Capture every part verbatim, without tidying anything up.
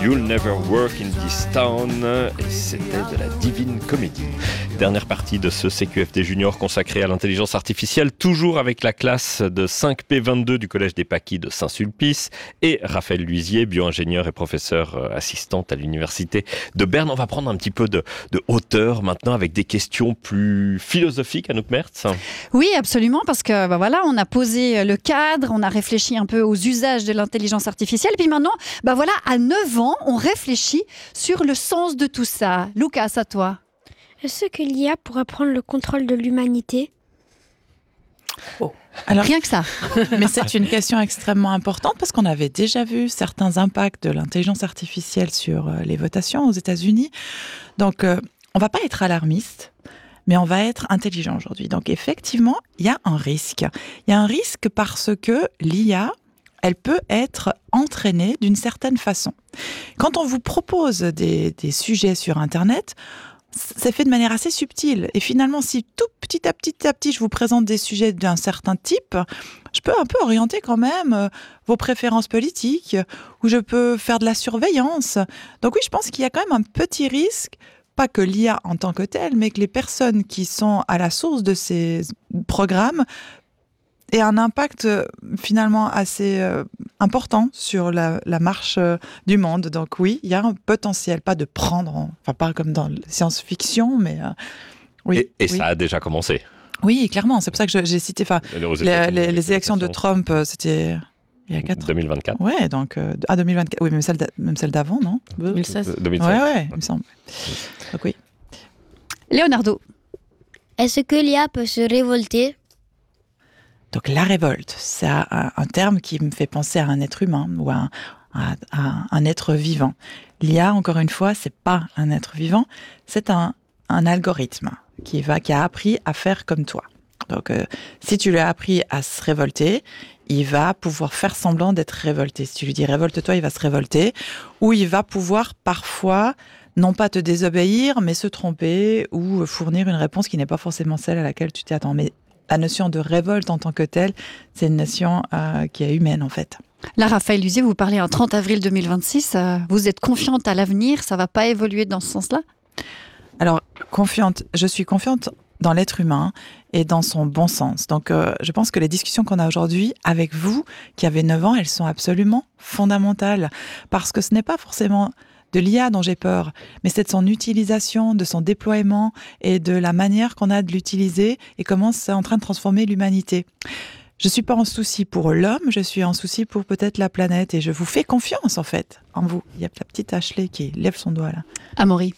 You'll Never Work in This Town, et c'était de la Divine Comédie. Dernière partie de ce C Q F D Junior consacré à l'intelligence artificielle, toujours avec la classe de cinq P vingt-deux du Collège des Paquis de Saint-Sulpice et Raphaël Luisier, bio-ingénieur et professeur assistante à l'Université de Berne. On va prendre un petit peu de, de hauteur maintenant avec des questions plus philosophiques, Anouk Mertz. Oui, absolument, parce que bah voilà, on a posé le cadre, on a réfléchi un peu aux usages de l'intelligence artificielle, puis maintenant, bah voilà, à neuf ans, on réfléchit sur le sens de tout ça. Lucas, à toi. Est-ce que l'I A pourrait prendre le contrôle de l'humanité ? Oh. Alors, rien que ça. Mais c'est une question extrêmement importante parce qu'on avait déjà vu certains impacts de l'intelligence artificielle sur les votations aux États-Unis. Donc, euh, on ne va pas être alarmiste, mais on va être intelligent aujourd'hui. Donc, effectivement, il y a un risque. Il y a un risque parce que l'I A, elle peut être entraînée d'une certaine façon. Quand on vous propose des, des sujets sur Internet, c'est fait de manière assez subtile. Et finalement, si tout petit à petit à petit, je vous présente des sujets d'un certain type, je peux un peu orienter quand même vos préférences politiques, ou je peux faire de la surveillance. Donc oui, je pense qu'il y a quand même un petit risque, pas que l'I A en tant que telle, mais que les personnes qui sont à la source de ces programmes et un impact euh, finalement assez euh, important sur la, la marche euh, du monde. Donc oui, il y a un potentiel, pas de prendre, en, enfin pas comme dans la science-fiction, mais euh, oui. Et, et oui. ça a déjà commencé. Oui, clairement. C'est pour ça que je, j'ai cité, enfin, les, les, les élections de Trump, euh, c'était il y a quatre deux mille vingt-quatre. Ouais, donc euh, ah deux mille vingt-quatre. Oui, même celle, même celle d'avant, non ? deux mille seize. deux mille seize. Ouais, ouais, il me semble. Donc oui. Leonardo. Est-ce que l'I A peut se révolter ? Donc la révolte, c'est un, un terme qui me fait penser à un être humain ou à un, à, à un être vivant. L'I A, encore une fois, c'est pas un être vivant, c'est un, un algorithme qui, va, qui a appris à faire comme toi. Donc euh, si tu lui as appris à se révolter, il va pouvoir faire semblant d'être révolté. Si tu lui dis révolte-toi, il va se révolter, ou il va pouvoir parfois non pas te désobéir, mais se tromper ou fournir une réponse qui n'est pas forcément celle à laquelle tu t'y attends. Mais la notion de révolte en tant que telle, c'est une notion euh, qui est humaine en fait. Là, Raphaël Luisier, vous parlez en trente avril deux mille vingt-six. Euh, vous êtes confiante à l'avenir, ça ne va pas évoluer dans ce sens-là ? Alors, confiante, je suis confiante dans l'être humain et dans son bon sens. Donc, euh, je pense que les discussions qu'on a aujourd'hui avec vous, qui avez neuf ans, elles sont absolument fondamentales. Parce que ce n'est pas forcément de l'I A dont j'ai peur, mais c'est de son utilisation, de son déploiement et de la manière qu'on a de l'utiliser et comment c'est en train de transformer l'humanité. Je ne suis pas en souci pour l'homme, je suis en souci pour peut-être la planète et je vous fais confiance en fait, en vous. Il y a la petite Ashley qui lève son doigt là. Amaury.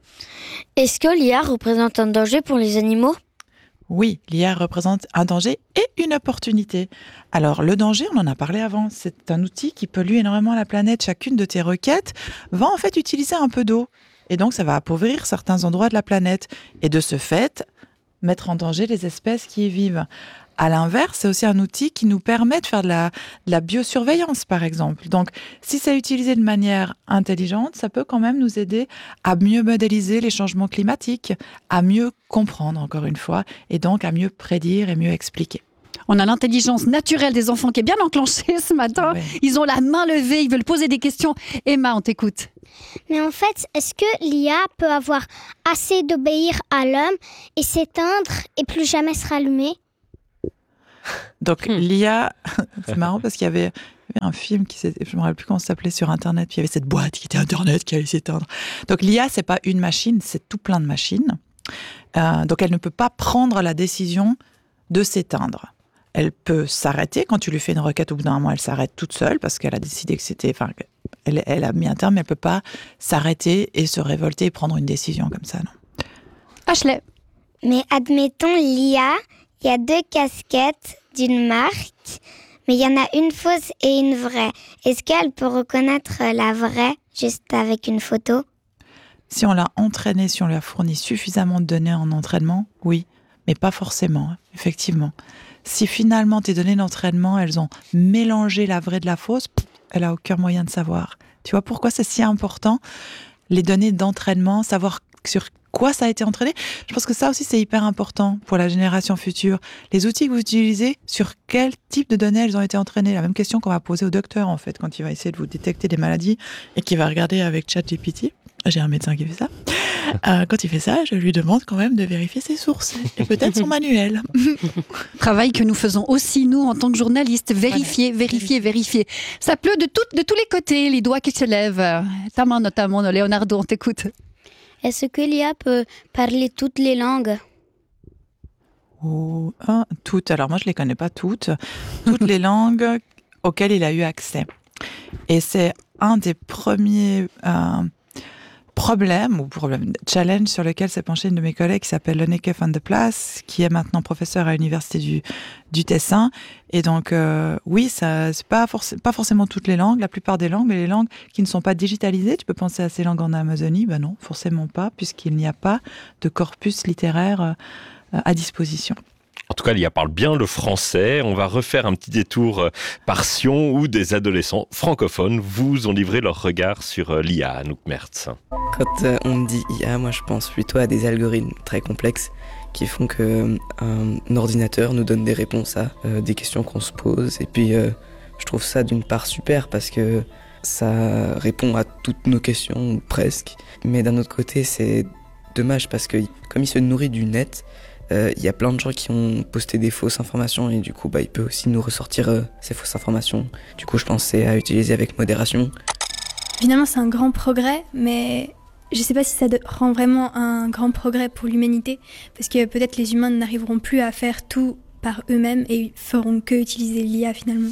Est-ce que l'I A représente un danger pour les animaux ? Oui, l'I A représente un danger et une opportunité. Alors, le danger, on en a parlé avant, c'est un outil qui pollue énormément la planète. Chacune de tes requêtes va en fait utiliser un peu d'eau. Et donc, ça va appauvrir certains endroits de la planète. Et de ce fait, mettre en danger les espèces qui y vivent. À l'inverse, c'est aussi un outil qui nous permet de faire de la, de la biosurveillance, par exemple. Donc, si c'est utilisé de manière intelligente, ça peut quand même nous aider à mieux modéliser les changements climatiques, à mieux comprendre, encore une fois, et donc à mieux prédire et mieux expliquer. On a l'intelligence naturelle des enfants qui est bien enclenchée ce matin. Ouais. Ils ont la main levée, ils veulent poser des questions. Emma, on t'écoute. Mais en fait, est-ce que l'I A peut avoir assez d'obéir à l'homme et s'éteindre et plus jamais se rallumer ? Donc, hmm. l'I A, c'est marrant parce qu'il y avait un film, qui je ne me rappelle plus comment ça s'appelait, sur Internet, puis il y avait cette boîte qui était Internet qui allait s'éteindre. Donc, l'I A, ce n'est pas une machine, c'est tout plein de machines. Euh, donc, elle ne peut pas prendre la décision de s'éteindre. Elle peut s'arrêter. Quand tu lui fais une requête, au bout d'un moment, elle s'arrête toute seule parce qu'elle a décidé que c'était... Enfin, elle, elle a mis un terme, mais elle ne peut pas s'arrêter et se révolter et prendre une décision comme ça, non. Ashley. Mais admettons, l'I A, il y a deux casquettes d'une marque, mais il y en a une fausse et une vraie. Est-ce qu'elle peut reconnaître la vraie juste avec une photo ? Si on l'a entraînée, si on lui a fourni suffisamment de données en entraînement, oui, mais pas forcément, effectivement. Si finalement tes données d'entraînement, elles ont mélangé la vraie de la fausse, elle n'a aucun moyen de savoir. Tu vois pourquoi c'est si important ? Les données d'entraînement, savoir sur quoi ça a été entraîné. Je pense que ça aussi, c'est hyper important pour la génération future. Les outils que vous utilisez, sur quel type de données elles ont été entraînées? La même question qu'on va poser au docteur, en fait, quand il va essayer de vous détecter des maladies et qu'il va regarder avec ChatGPT. J'ai un médecin qui fait ça. Euh, quand il fait ça, je lui demande quand même de vérifier ses sources et peut-être son manuel. Travail que nous faisons aussi, nous, en tant que journalistes. Vérifier, vérifier, vérifier. Ça pleut de, tout, de tous les côtés, les doigts qui se lèvent. Ta main notamment, Leonardo, on t'écoute. Est-ce que l'I A peut parler toutes les langues? Oh, hein, toutes. Alors moi, je ne les connais pas toutes. Toutes les langues auxquelles il a eu accès. Et c'est un des premiers... Euh, problème ou problème challenge sur lequel s'est penché une de mes collègues qui s'appelle Lonneke van de Plas, qui est maintenant professeur à l'université du, du Tessin. Et donc, euh, oui, ça, c'est pas, forc- pas forcément toutes les langues, la plupart des langues, mais les langues qui ne sont pas digitalisées. Tu peux penser à ces langues en Amazonie? Ben non, forcément pas, puisqu'il n'y a pas de corpus littéraire euh, à disposition. En tout cas, Lia parle bien le français. On va refaire un petit détour par Sion où des adolescents francophones vous ont livré leur regard sur l'I A, Anouk Mertz. Quand euh, on me dit I A, moi je pense plutôt à des algorithmes très complexes qui font qu'un euh, ordinateur nous donne des réponses à euh, des questions qu'on se pose. Et puis euh, je trouve ça d'une part super parce que ça répond à toutes nos questions, ou presque. Mais d'un autre côté, c'est dommage parce que comme il se nourrit du net, il euh, y a plein de gens qui ont posté des fausses informations et du coup bah, il peut aussi nous ressortir euh, ces fausses informations. Du coup je pense que c'est à utiliser avec modération. Évidemment c'est un grand progrès, mais je ne sais pas si ça rend vraiment un grand progrès pour l'humanité, parce que peut-être les humains n'arriveront plus à faire tout par eux-mêmes et feront que utiliser l'I A finalement.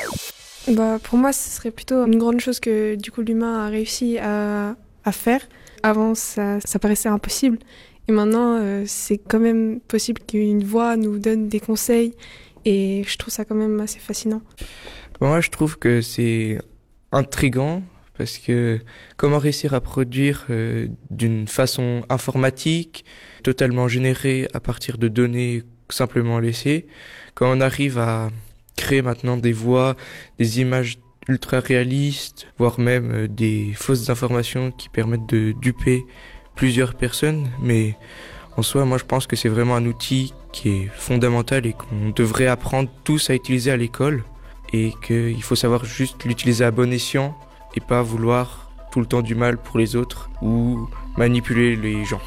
Bah, pour moi ce serait plutôt une grande chose que du coup l'humain a réussi à, à faire. Avant ça, ça paraissait impossible. Et maintenant, euh, c'est quand même possible qu'une voix nous donne des conseils et je trouve ça quand même assez fascinant. Moi, je trouve que c'est intriguant parce que comment réussir à produire euh, d'une façon informatique, totalement générée à partir de données simplement laissées, quand on arrive à créer maintenant des voix, des images ultra réalistes, voire même euh, des fausses informations qui permettent de duper plusieurs personnes, mais en soi, moi je pense que c'est vraiment un outil qui est fondamental et qu'on devrait apprendre tous à utiliser à l'école et qu'il faut savoir juste l'utiliser à bon escient et pas vouloir tout le temps du mal pour les autres ou manipuler les gens.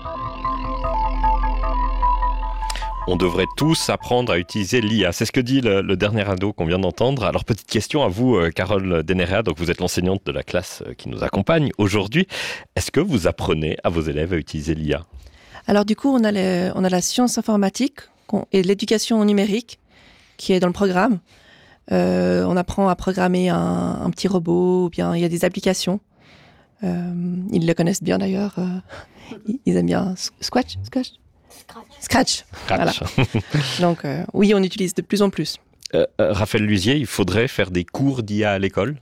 On devrait tous apprendre à utiliser l'I A. C'est ce que dit le, le dernier ado qu'on vient d'entendre. Alors, petite question à vous, Carole Denerea. Donc, vous êtes l'enseignante de la classe qui nous accompagne aujourd'hui. Est-ce que vous apprenez à vos élèves à utiliser l'I A? Alors, du coup, on a, les, on a la science informatique et l'éducation numérique qui est dans le programme. Euh, on apprend à programmer un, un petit robot, ou bien il y a des applications. Euh, ils le connaissent bien d'ailleurs. Euh, ils aiment bien Squash, Squash Scratch. Scratch. Voilà. Donc, euh, oui, on utilise de plus en plus. Euh, euh, Raphaël Lusier, il faudrait faire des cours d'I A à l'école?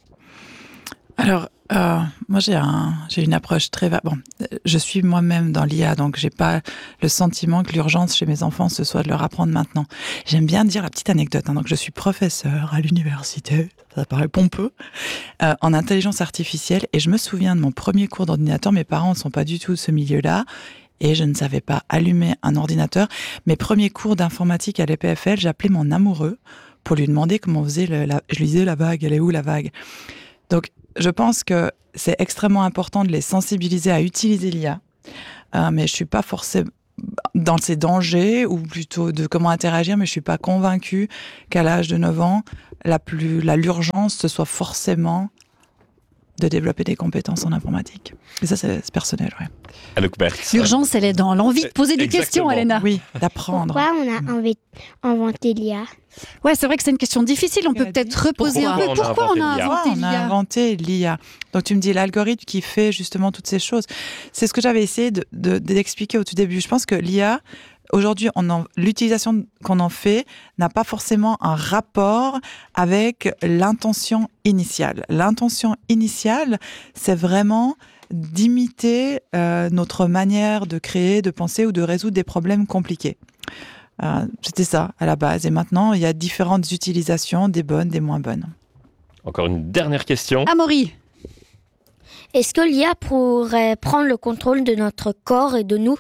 Alors, euh, moi, j'ai, un, j'ai une approche très... Va- bon, je suis moi-même dans l'I A, donc j'ai pas le sentiment que l'urgence chez mes enfants, ce soit de leur apprendre maintenant. J'aime bien dire la petite anecdote. Hein, donc, je suis professeur à l'université, ça paraît pompeux, euh, en intelligence artificielle. Et je me souviens de mon premier cours d'ordinateur. Mes parents ne sont pas du tout de ce milieu-là. Et je ne savais pas allumer un ordinateur. Mes premiers cours d'informatique à l'E P F L, j'appelais mon amoureux pour lui demander comment on faisait le, la... Je lui disais, la vague, elle est où la vague? Donc, je pense que c'est extrêmement important de les sensibiliser à utiliser l'I A. Euh, mais je ne suis pas forcément dans ses dangers, ou plutôt de comment interagir, mais je ne suis pas convaincue qu'à l'âge de neuf ans, la plus, la, l'urgence, ce soit forcément de développer des compétences en informatique. Et ça, c'est, c'est personnel, ouais. Anouk Mertz. L'urgence, elle est dans l'envie de poser des Exactement. questions, Elena. Oui, d'apprendre. Pourquoi on a inv- inventé l'I A? Ouais, c'est vrai que c'est une question difficile. On peut peut-être reposer un peu. Pourquoi on a Pourquoi on a inventé inventé on a l'I A? inventé l'I A. Donc tu me dis l'algorithme qui fait justement toutes ces choses. C'est ce que j'avais essayé de, de, d'expliquer au tout début. Je pense que l'I A, aujourd'hui, on en, l'utilisation qu'on en fait n'a pas forcément un rapport avec l'intention initiale. L'intention initiale, c'est vraiment d'imiter euh, notre manière de créer, de penser ou de résoudre des problèmes compliqués. Euh, c'était ça à la base. Et maintenant, il y a différentes utilisations, des bonnes, des moins bonnes. Encore une dernière question. Amaury. Est-ce que l'I A pourrait prendre le contrôle de notre corps et de nous?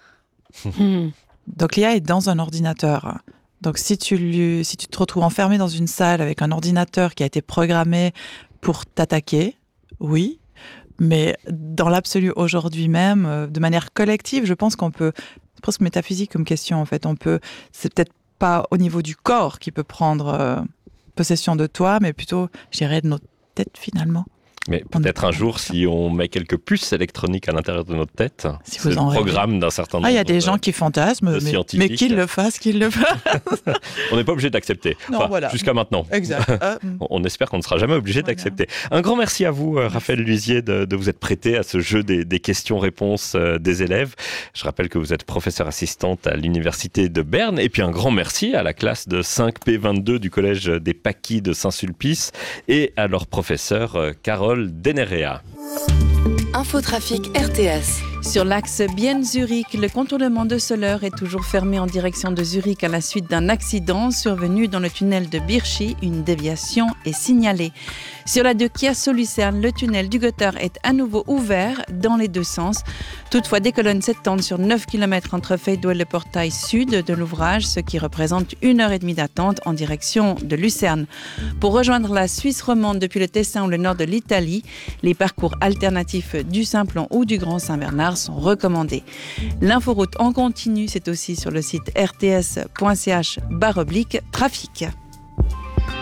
Donc l'I A est dans un ordinateur. Donc si tu, lui, si tu te retrouves enfermé dans une salle avec un ordinateur qui a été programmé pour t'attaquer, oui. Mais dans l'absolu aujourd'hui même, de manière collective, je pense qu'on peut... C'est presque métaphysique comme question en fait. On peut... C'est peut-être pas au niveau du corps qui peut prendre euh, possession de toi, mais plutôt, je dirais, de notre tête finalement. Mais peut-être un jour, si on met quelques puces électroniques à l'intérieur de notre tête, si c'est le programme d'un certain nombre. Ah, il y a des gens qui fantasment, mais, mais qu'ils le fassent, qu'ils le fassent. On n'est pas obligé d'accepter. Non, enfin, voilà. Jusqu'à maintenant. Exact. Euh, on espère qu'on ne sera jamais obligé voilà. d'accepter. Un grand merci à vous, Raphaël Luisier, de, de vous être prêté à ce jeu des, des questions-réponses des élèves. Je rappelle que vous êtes professeure assistante à l'Université de Berne. Et puis un grand merci à la classe de cinq P vingt-deux du collège des Paquis de Saint-Sulpice et à leur professeur Carole Denerea. Infotrafic R T S. Sur l'axe Bienne-Zurich, le contournement de Soleure est toujours fermé en direction de Zurich à la suite d'un accident survenu dans le tunnel de Birchy. Une déviation est signalée. Sur la de Chiasso-Lucerne, le tunnel du Gotter est à nouveau ouvert dans les deux sens. Toutefois, des colonnes s'étendent sur neuf kilomètres entre Feydeau et le portail sud de l'ouvrage, ce qui représente une heure et demie d'attente en direction de Lucerne. Pour rejoindre la Suisse romande depuis le Tessin ou le nord de l'Italie, les parcours alternatifs du Simplon ou du Grand Saint-Bernard sont recommandés. L'inforoute en continu, c'est aussi sur le site r t s point c h barre oblique trafic.